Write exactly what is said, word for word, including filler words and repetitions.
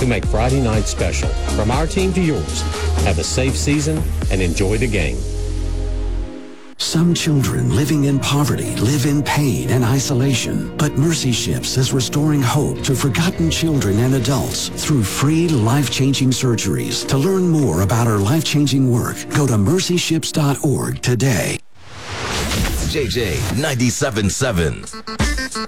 who make Friday night special. From our team to yours, have a safe season and enjoy the game. Some children living in poverty live in pain and isolation, but Mercy Ships is restoring hope to forgotten children and adults through free life-changing surgeries. To learn more about our life-changing work, go to mercy ships dot org today. J J ninety-seven point seven.